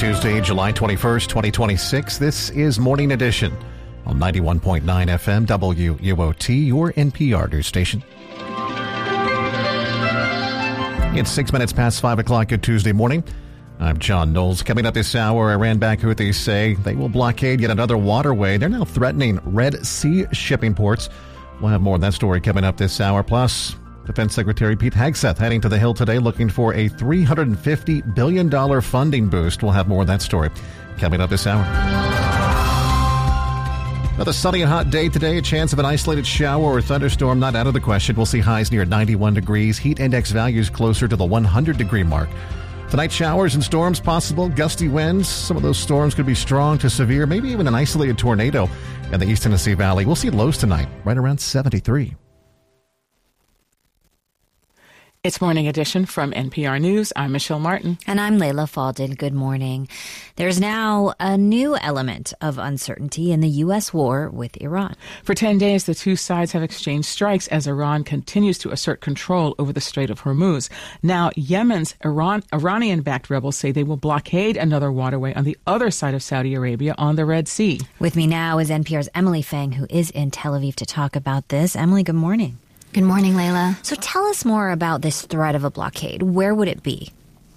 Tuesday, July 21st, 2026. This is Morning Edition on 91.9 FM WUOT, your NPR news station. It's 6 minutes past 5 o'clock good Tuesday morning. I'm John Knowles. Coming up this hour, Iran-backed Houthis say they will blockade yet another waterway. They're now threatening Red Sea shipping ports. We'll have more on that story coming up this hour. Plus, Defense Secretary Pete Hegseth heading to the Hill today looking for a $350 billion funding boost. We'll have more on that story coming up this hour. Another sunny and hot day today. A chance of an isolated shower or thunderstorm not out of the question. We'll see highs near 91 degrees. Heat index values closer to the 100-degree mark. Tonight, showers and storms possible. Gusty winds. Some of those storms could be strong to severe, maybe even an isolated tornado in the East Tennessee Valley. We'll see lows tonight right around 73. It's Morning Edition from NPR News. I'm Michelle Martin. And I'm Layla Faldin. Good morning. There's now a new element of uncertainty in the U.S. war with Iran. For 10 days, the two sides have exchanged strikes as Iran continues to assert control over the Strait of Hormuz. Now, Yemen's Iranian-backed rebels say they will blockade another waterway on the other side of Saudi Arabia on the Red Sea. With me now is NPR's Emily Feng, who is in Tel Aviv to talk about this. Emily, good morning. Good morning, Layla. So tell us more about this threat of a blockade. Where would it be?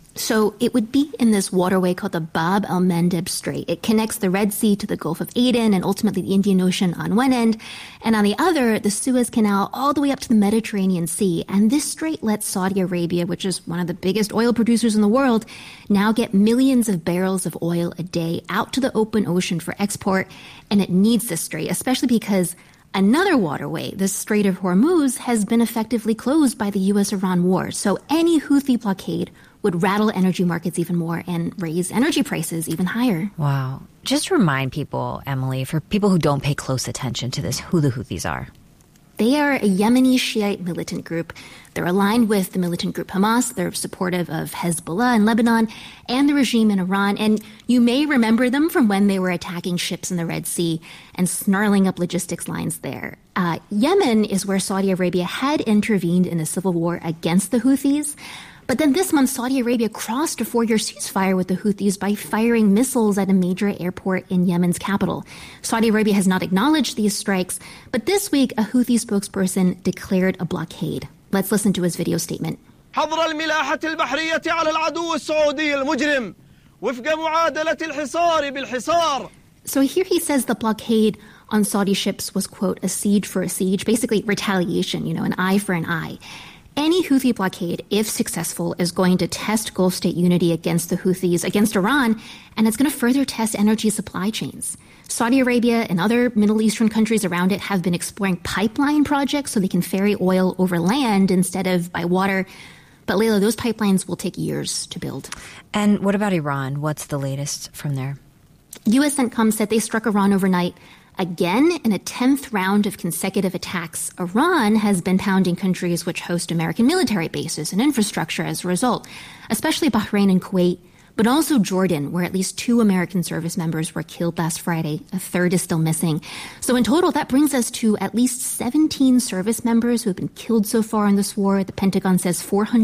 So it would be in this waterway called the Bab el-Mandeb Strait. It connects the Red Sea to the Gulf of Aden and ultimately the Indian Ocean on one end, and on the other, the Suez Canal all the way up to the Mediterranean Sea. And this strait lets Saudi Arabia, which is one of the biggest oil producers in the world, now get millions of barrels of oil a day out to the open ocean for export. And it needs this strait, especially because another waterway, the Strait of Hormuz, has been effectively closed by the U.S.-Iran war. So any Houthi blockade would rattle energy markets even more and raise energy prices even higher. Wow. Just remind people, Emily, for people who don't pay close attention to this, who the Houthis are. They are a Yemeni Shiite militant group. They're aligned with the militant group Hamas. They're supportive of Hezbollah in Lebanon and the regime in Iran. And you may remember them from when they were attacking ships in the Red Sea and snarling up logistics lines there. Yemen is where Saudi Arabia had intervened in a civil war against the Houthis. But then this month, Saudi Arabia crossed a 4-year ceasefire with the Houthis by firing missiles at a major airport in Yemen's capital. Saudi Arabia has not acknowledged these strikes, but this week, a Houthi spokesperson declared a blockade. Let's listen to his video statement. حظر الملاحة البحرية على العدو السعودي المجرم وفق معادلة الحصار بالحصار. So here he says the blockade on Saudi ships was, quote, a siege for a siege, basically retaliation, an eye for an eye. Any Houthi blockade, if successful, is going to test Gulf state unity against the Houthis, against Iran, and it's going to further test energy supply chains. Saudi Arabia and other Middle Eastern countries around it have been exploring pipeline projects so they can ferry oil over land instead of by water. But Layla, those pipelines will take years to build. And what about Iran? What's the latest from there? U.S. CENTCOM said they struck Iran overnight. Again, in a 10th round of consecutive attacks, Iran has been pounding countries which host American military bases and infrastructure as a result, especially Bahrain and Kuwait, but also Jordan, where at least 2 American service members were killed last Friday. A third is still missing. So in total, that brings us to at least 17 service members who have been killed so far in this war. The Pentagon says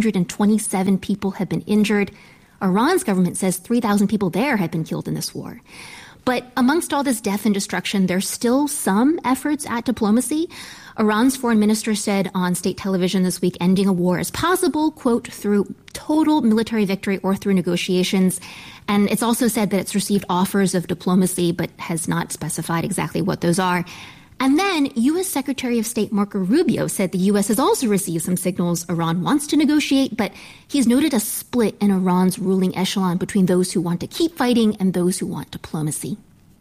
427 people have been injured. Iran's government says 3,000 people there have been killed in this war. But amongst all this death and destruction, there's still some efforts at diplomacy. Iran's foreign minister said on state television this week ending a war is possible, quote, through total military victory or through negotiations. And it's also said that it's received offers of diplomacy, but has not specified exactly what those are. And then U.S. Secretary of State Marco Rubio said the U.S. has also received some signals Iran wants to negotiate, but he's noted a split in Iran's ruling echelon between those who want to keep fighting and those who want diplomacy.